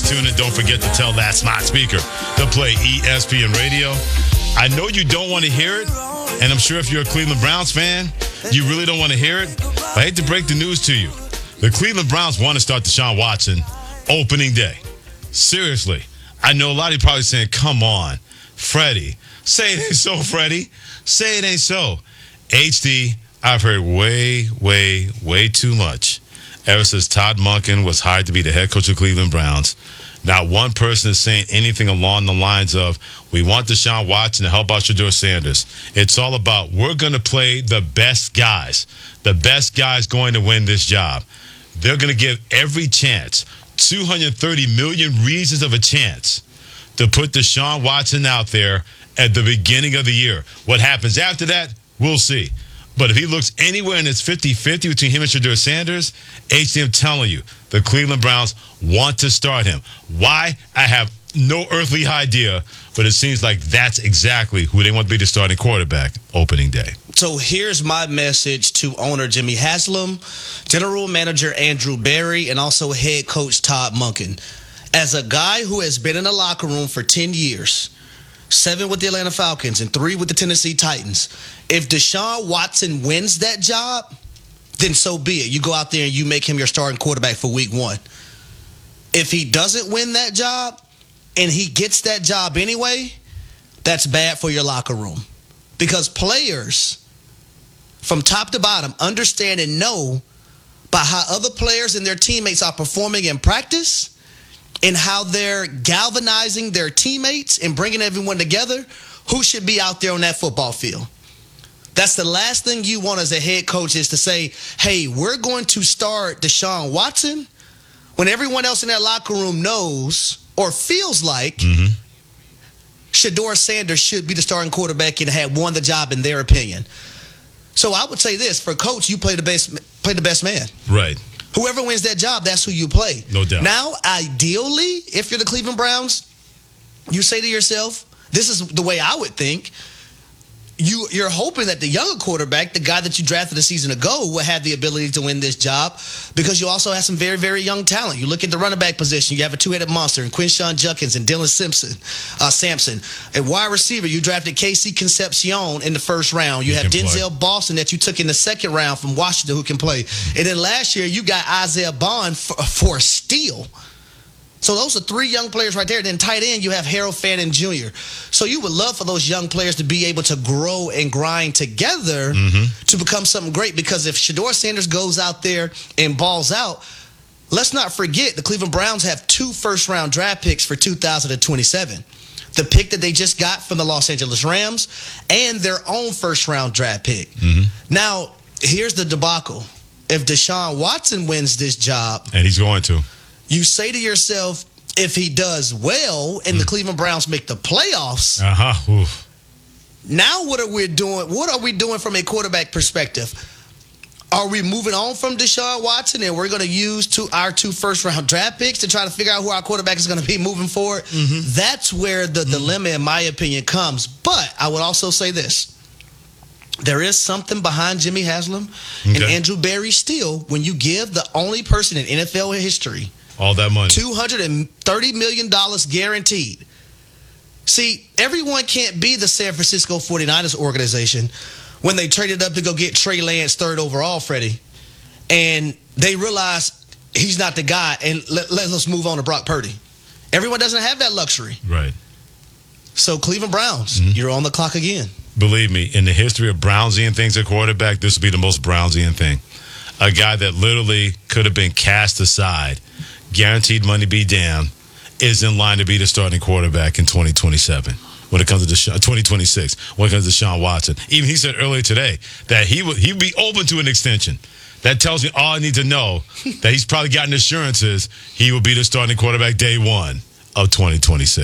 tune in. Don't forget to tell that smart speaker to play ESPN Radio. I know you don't want to hear it, and I'm sure if you're a Cleveland Browns fan, you really don't want to hear it. But I hate to break the news to you. The Cleveland Browns want to start Deshaun Watson opening day. Seriously. I know a lot of you probably saying, come on, Freddie. Say it ain't so, Freddie. Say it ain't so. HD, I've heard way too much ever since Todd Monken was hired to be the head coach of Cleveland Browns. Not one person is saying anything along the lines of, we want Deshaun Watson to help out Shedeur Sanders. It's all about, we're going to play the best guys. The best guys going to win this job. They're going to give every chance, 230 million reasons of a chance, to put Deshaun Watson out there at the beginning of the year. What happens after that, we'll see. But if he looks anywhere in its 50-50 between him and Shedeur Sanders, I'm telling you, the Cleveland Browns want to start him. Why? I have no earthly idea, but it seems like that's exactly who they want to be the starting quarterback opening day. So here's my message to owner Jimmy Haslam, general manager Andrew Berry, and also head coach Todd Monken. As a guy who has been in the locker room for 10 years, 7 with the Atlanta Falcons and 3 with the Tennessee Titans, if Deshaun Watson wins that job, then so be it. You go out there and you make him your starting quarterback for week 1. If he doesn't win that job and he gets that job anyway, that's bad for your locker room. Because players from top to bottom understand and know by how other players and their teammates are performing in practice and how they're galvanizing their teammates and bringing everyone together, who should be out there on that football field. That's the last thing you want as a head coach, is to say, hey, we're going to start Deshaun Watson when everyone else in that locker room knows or feels like Shedeur Sanders should be the starting quarterback and had won the job in their opinion. So I would say this, for coach, you play the best man. Right. Whoever wins that job, that's who you play. No doubt. Now, ideally, if you're the Cleveland Browns, you say to yourself, this is the way I would think, you're hoping that the younger quarterback, the guy that you drafted a season ago, will have the ability to win this job, because you also have some very, very young talent. You look at the running back position, you have a two-headed monster in Quinshawn Judkins and Dylan Sampson. At wide receiver, you drafted Casey Concepcion in the first round. You have Denzel Boston that you took in the second round from Washington, who can play. And then last year, you got Isaiah Bond for a steal. So those are 3 young players right there. Then tight end, you have Harold Fannin Jr. So you would love for those young players to be able to grow and grind together to become something great. Because if Shedeur Sanders goes out there and balls out, let's not forget the Cleveland Browns have 2 first-round draft picks for 2027. The pick that they just got from the Los Angeles Rams and their own first-round draft pick. Now, here's the debacle. If Deshaun Watson wins this job, and he's going to, you say to yourself, if he does well and the Cleveland Browns make the playoffs, now what are we doing? What are we doing from a quarterback perspective? Are we moving on from Deshaun Watson and we're going to use our 2 first-round draft picks to try to figure out who our quarterback is going to be moving forward? That's where the dilemma, in my opinion, comes. But I would also say this. There is something behind Jimmy Haslam and Andrew Berry still when you give the only person in NFL history all that money, $230 million guaranteed. See, everyone can't be the San Francisco 49ers organization when they traded up to go get Trey Lance 3rd overall, Freddie, and they realized he's not the guy, and let's move on to Brock Purdy. Everyone doesn't have that luxury. Right. So Cleveland Browns, you're on the clock again. Believe me, in the history of Brownsian things at quarterback, this would be the most Brownsian thing. A guy that literally could have been cast aside, guaranteed money be damned, is in line to be the starting quarterback in 2027 when it comes to 2026 when it comes to Deshaun Watson. Even he said earlier today that he'd be open to an extension. That tells me all I need to know, that he's probably gotten assurances he will be the starting quarterback day 1 of 2026.